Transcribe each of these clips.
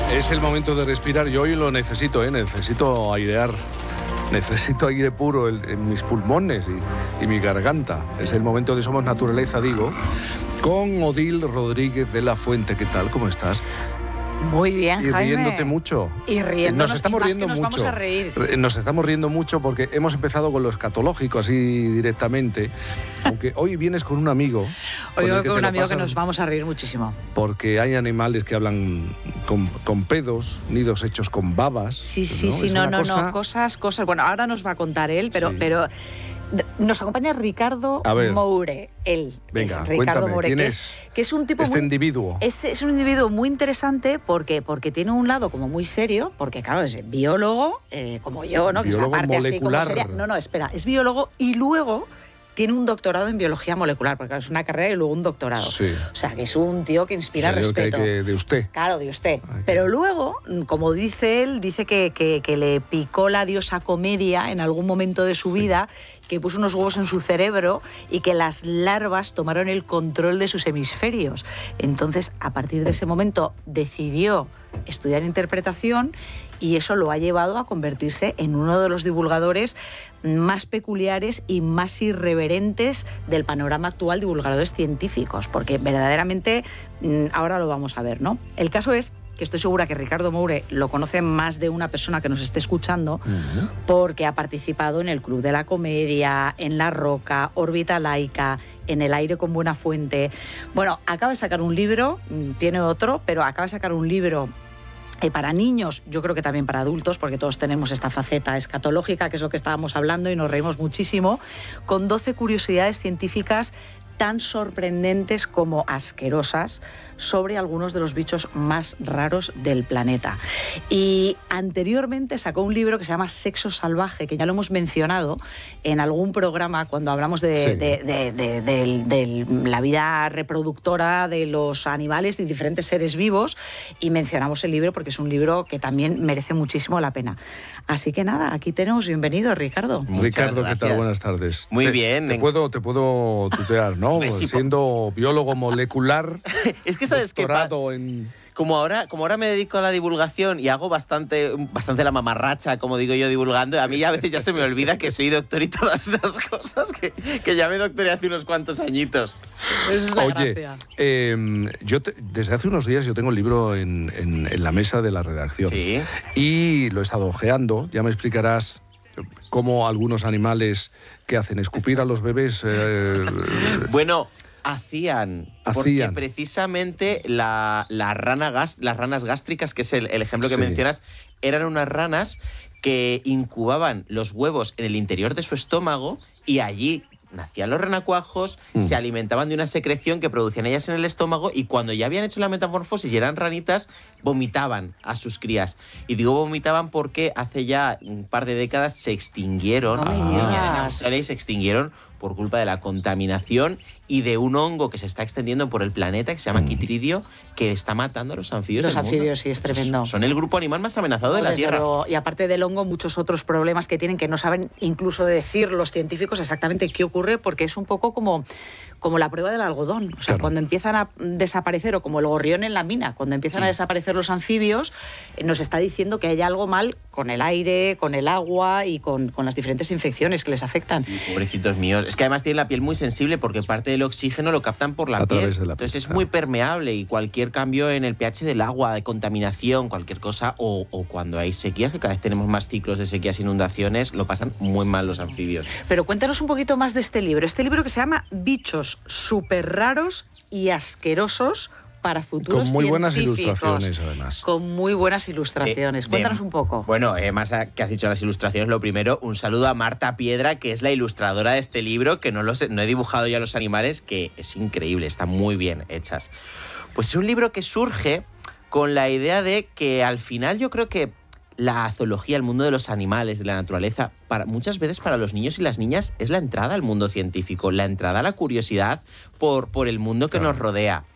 Es el momento de respirar. Yo hoy lo necesito, necesito airear. Necesito aire puro en mis pulmones y mi garganta. Es el momento de Somos Naturaleza, digo, con Odil Rodríguez de la Fuente. ¿Qué tal? ¿Cómo estás? Muy bien, Jaime. Y riéndote mucho. Y riéndonos, nos estamos riendo nos mucho. Vamos a reír. Nos estamos riendo mucho porque hemos empezado con lo escatológico así directamente. Aunque hoy vienes con un amigo. Hoy voy con un amigo que nos vamos a reír muchísimo. Porque hay animales que hablan con pedos, nidos hechos con babas. Sí, ¿no? Cosas. Bueno, ahora nos va a contar él, pero nos acompaña Ricardo Moure. Venga, Ricardo Moure, que es un tipo individuo. Es un individuo muy interesante porque tiene un lado como muy serio, porque claro, es biólogo, como yo, ¿no? Biólogo que es aparte molecular. así como seria. No, espera, es biólogo y luego tiene un doctorado en biología molecular, porque es una carrera y luego un doctorado. Sí. O sea, que es un tío que inspira respeto. De usted. Claro, de usted. Pero luego, como dice él, dice que le picó la diosa comedia en algún momento de su vida, que puso unos huevos en su cerebro y que las larvas tomaron el control de sus hemisferios. Entonces, a partir de ese momento, decidió estudiar interpretación y eso lo ha llevado a convertirse en uno de los divulgadores más peculiares y más irreverentes del panorama actual, divulgadores científicos, porque verdaderamente ahora lo vamos a ver, ¿no? El caso es que estoy segura que Ricardo Moure lo conoce más de una persona que nos esté escuchando, porque ha participado en el Club de la Comedia, en La Roca, Órbita Laica, en El Aire con Buena Fuente. Bueno, acaba de sacar un libro, tiene otro, pero acaba de sacar un libro para niños, yo creo que también para adultos, porque todos tenemos esta faceta escatológica, que es lo que estábamos hablando y nos reímos muchísimo, con 12 curiosidades científicas tan sorprendentes como asquerosas sobre algunos de los bichos más raros del planeta. Y anteriormente sacó un libro que se llama Sexo Salvaje, que ya lo hemos mencionado en algún programa cuando hablamos de la vida reproductora de los animales y diferentes seres vivos, y mencionamos el libro porque es un libro que también merece muchísimo la pena. Así que nada, aquí tenemos, bienvenido, Ricardo. Ricardo, ¿qué tal? Buenas tardes. Muy bien. Te puedo tutear, ¿no? Sí, siendo biólogo molecular. Es que sabes que como ahora me dedico a la divulgación y hago bastante la mamarracha, como digo yo, divulgando, a mí a veces ya se me olvida que soy doctor y todas esas cosas, que ya me doctoré hace unos cuantos añitos. Esa es la gracia. Desde hace unos días yo tengo el libro en la mesa de la redacción. Sí. Y lo he estado ojeando, ya me explicarás cómo algunos animales que hacen escupir a los bebés... Bueno... Hacían, porque precisamente las ranas gástricas, que es el ejemplo que mencionas, eran unas ranas que incubaban los huevos en el interior de su estómago y allí nacían los renacuajos, se alimentaban de una secreción que producían ellas en el estómago y cuando ya habían hecho la metamorfosis y eran ranitas, vomitaban a sus crías. Y digo vomitaban porque hace ya un par de décadas se extinguieron. En Australia se extinguieron por culpa de la contaminación y de un hongo que se está extendiendo por el planeta, que se llama Chytridio, que está matando a los anfibios del mundo. Los anfibios, sí, es tremendo. Son el grupo animal más amenazado de la Tierra. Y aparte del hongo, muchos otros problemas que tienen que no saben incluso decir los científicos exactamente qué ocurre, porque es un poco como la prueba del algodón. O sea, cuando empiezan a desaparecer, o como el gorrión en la mina, cuando empiezan a desaparecer los anfibios, nos está diciendo que hay algo mal con el aire, con el agua y con las diferentes infecciones que les afectan. Sí, pobrecitos míos. Es que además tienen la piel muy sensible porque parte del oxígeno lo captan por la piel. Entonces es muy permeable y cualquier cambio en el pH del agua, de contaminación, cualquier cosa, o cuando hay sequías, que cada vez tenemos más ciclos de sequías, inundaciones, lo pasan muy mal los anfibios. Pero cuéntanos un poquito más de este libro. Este libro que se llama Bichos súper raros y asquerosos para futuros científicos. Con muy buenas ilustraciones, además. Con muy buenas ilustraciones. Cuéntanos un poco. Bueno, más que has dicho las ilustraciones, lo primero, un saludo a Marta Piedra, que es la ilustradora de este libro, que no he dibujado ya los animales, que es increíble, están muy bien hechas. Pues es un libro que surge con la idea de que al final yo creo que la zoología, el mundo de los animales, de la naturaleza, muchas veces para los niños y las niñas es la entrada al mundo científico, la entrada a la curiosidad por el mundo que nos rodea.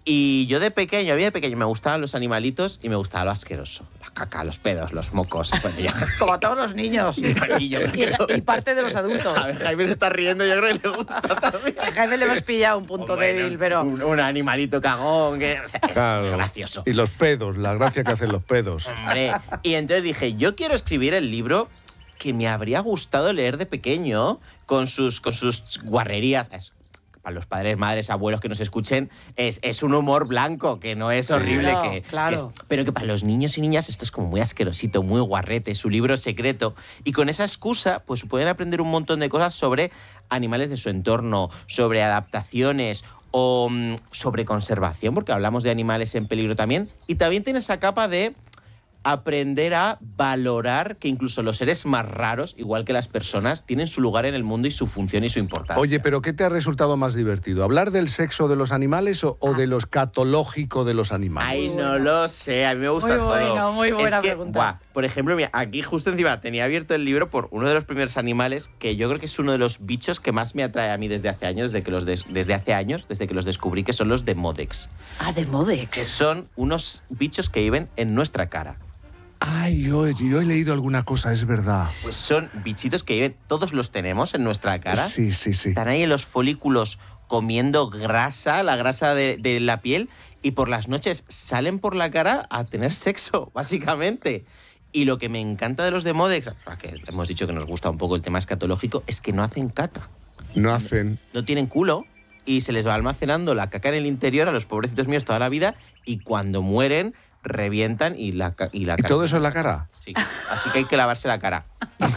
Y yo de pequeño me gustaban los animalitos y me gustaba lo asqueroso. La caca, los pedos, los mocos. Bueno, como a todos los niños. Y parte de los adultos. A ver, Jaime se está riendo, yo creo que le gusta también. A Jaime le hemos pillado un punto débil, pero... Un animalito cagón, que o sea, es gracioso. Y los pedos, la gracia que hacen los pedos. Hombre, y entonces dije, yo quiero escribir el libro que me habría gustado leer de pequeño, con sus guarrerías. Para los padres, madres, abuelos que nos escuchen, es un humor blanco, que no es horrible. Claro. Pero que para los niños y niñas esto es como muy asquerosito, muy guarrete, su libro secreto. Y con esa excusa, pues pueden aprender un montón de cosas sobre animales de su entorno, sobre adaptaciones o sobre conservación, porque hablamos de animales en peligro también. Y también tiene esa capa de aprender a valorar que incluso los seres más raros, igual que las personas, tienen su lugar en el mundo y su función y su importancia. Oye, pero ¿qué te ha resultado más divertido? ¿Hablar del sexo de los animales o de lo escatológico de los animales? Ay, no lo sé, a mí me gusta todo. Muy buena pregunta. Por ejemplo, mira, aquí justo encima tenía abierto el libro por uno de los primeros animales que yo creo que es uno de los bichos que más me atrae a mí desde hace años, desde que los descubrí, que son los Demodex. Ah, Demodex. Que son unos bichos que viven en nuestra cara. Ay, yo he leído alguna cosa, es verdad. Pues son bichitos que viven, todos los tenemos en nuestra cara. Sí. Están ahí en los folículos comiendo grasa, la grasa de la piel, y por las noches salen por la cara a tener sexo, básicamente. Y lo que me encanta de los Demodex, que hemos dicho que nos gusta un poco el tema escatológico, es que no hacen caca. No tienen culo y se les va almacenando la caca en el interior a los pobrecitos míos toda la vida, y cuando mueren revientan y la caca. ¿Y todo eso en la cara? Sí, así que hay que lavarse la cara.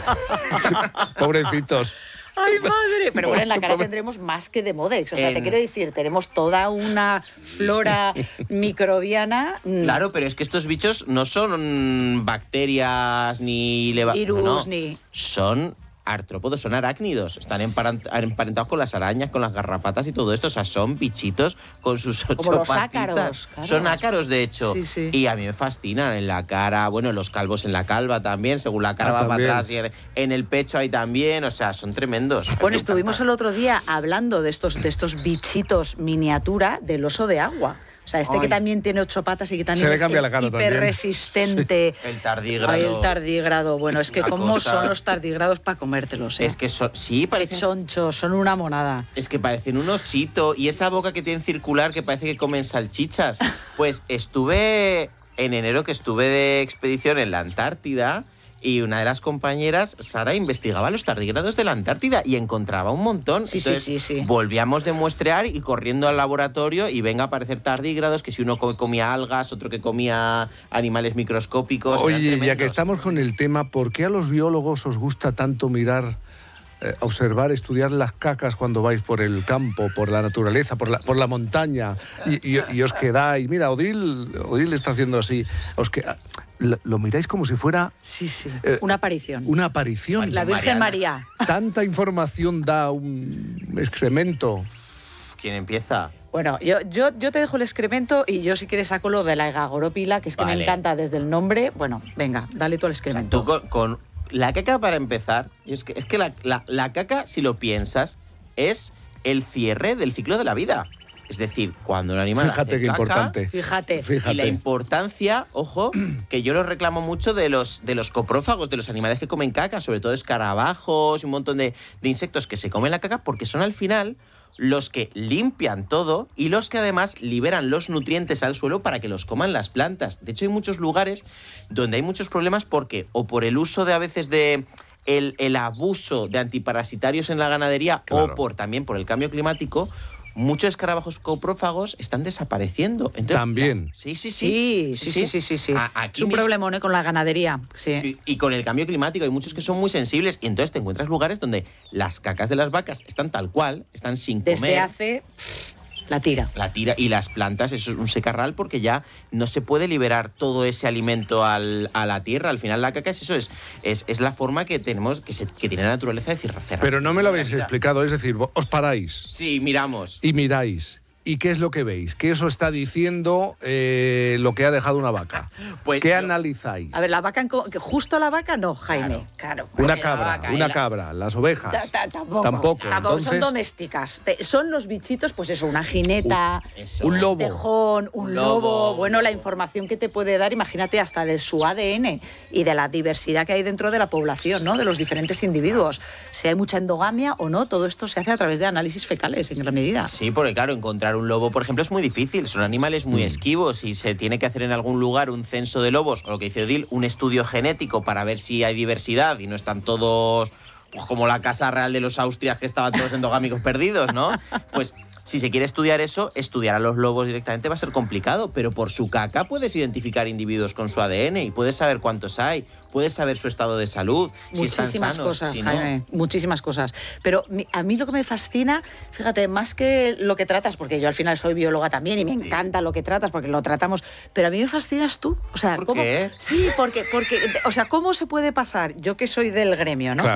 Pobrecitos. ¡Ay, madre! Pero bueno, en la cara tendremos más que Demodex. O sea, te quiero decir, tenemos toda una flora microbiana. Claro, pero es que estos bichos no son bacterias ni... virus, son artrópodos, son arácnidos. Están emparentados con las arañas, con las garrapatas y todo esto. O sea, son bichitos con sus 8 como los patitas. Ácaros, claro. Son ácaros, de hecho. Sí. Y a mí me fascinan en la cara. Bueno, los calvos en la calva también. Según la cara va para atrás. Y en el pecho hay también. O sea, son tremendos. Bueno, estuvimos el otro día hablando de estos bichitos miniatura del oso de agua. O sea, que también tiene 8 patas y que también es hiperresistente. Sí. El tardígrado. Ay, el tardígrado. Bueno, es que cómo son los tardígrados para comértelos, ¿eh? Es que son... Sí, parecen... chonchos, son una monada. Es que parecen un osito. Y esa boca que tienen circular que parece que comen salchichas. Pues estuve... En enero que estuve de expedición en la Antártida... Y una de las compañeras, Sara, investigaba los tardígrados de la Antártida y encontraba un montón. Sí. Volvíamos de muestrear y corriendo al laboratorio y venga a aparecer tardígrados, que si uno comía algas, otro que comía animales microscópicos. Oye, ya que estamos con el tema, ¿por qué a los biólogos os gusta tanto mirar, observar, estudiar las cacas cuando vais por el campo, por la naturaleza, por la montaña? Y os quedáis... Mira, Odil está haciendo así. Lo miráis como si fuera... Sí. Una aparición. Una aparición. La Virgen María. Tanta información da un excremento. ¿Quién empieza? Bueno, yo te dejo el excremento y yo si quieres saco lo de la egagorópila, que es que me encanta desde el nombre. Bueno, venga, dale tú al excremento. O sea, tú con la caca, para empezar, es que la caca, si lo piensas, es el cierre del ciclo de la vida. Es decir, cuando un animal Fíjate hace qué caca, importante. Fíjate. Y la importancia, ojo, que yo lo reclamo mucho de los coprófagos, de los animales que comen caca, sobre todo escarabajos y un montón de insectos que se comen la caca, porque son al final los que limpian todo y los que además liberan los nutrientes al suelo para que los coman las plantas. De hecho, hay muchos lugares donde hay muchos problemas porque o por el uso de a veces de... El abuso de antiparasitarios en la ganadería, claro, o también por el cambio climático, muchos escarabajos coprófagos están desapareciendo. Entonces, también. Sí. Es un problemón con la ganadería. Sí. Y con el cambio climático hay muchos que son muy sensibles y entonces te encuentras lugares donde las cacas de las vacas están tal cual, están sin comer. Desde hace... La tira. Y las plantas, eso es un secarral porque ya no se puede liberar todo ese alimento a la tierra. Al final la caca es la forma que tenemos, que tiene la naturaleza de cerrar. Pero no me lo habéis explicado, es decir, os paráis. Sí, miramos. Y miráis. ¿Y qué es lo que veis? ¿Qué os está diciendo lo que ha dejado una vaca? Pues ¿Qué analizáis? A ver, la vaca, justo la vaca no, Jaime. Claro. Una cabra, las ovejas. Tampoco. Entonces, son domésticas. Son los bichitos, pues eso, una jineta, un lobo. Un tejón, un lobo. Bueno, la información que te puede dar, imagínate, hasta de su ADN y de la diversidad que hay dentro de la población, ¿no? De los diferentes individuos. Si hay mucha endogamia o no, todo esto se hace a través de análisis fecales, en gran medida. Sí, porque claro, encontrar un lobo, por ejemplo, es muy difícil. Son animales muy esquivos y se tiene que hacer en algún lugar un censo de lobos, o lo que dice Odil, un estudio genético para ver si hay diversidad y no están todos pues, como la Casa Real de los Austrias, que estaban todos endogámicos perdidos, ¿no? Pues si se quiere estudiar eso, estudiar a los lobos directamente va a ser complicado, pero por su caca puedes identificar individuos con su ADN y puedes saber cuántos hay, puedes saber su estado de salud, si están sanos, cosas, si no. Jaime, muchísimas cosas. Pero a mí lo que me fascina, fíjate, más que lo que tratas, porque yo al final soy bióloga también y me encanta lo que tratas, porque lo tratamos, pero a mí me fascinas tú. O sea, ¿Por qué? Sí, porque, o sea, ¿cómo se puede pasar? Yo que soy del gremio, ¿no? Claro.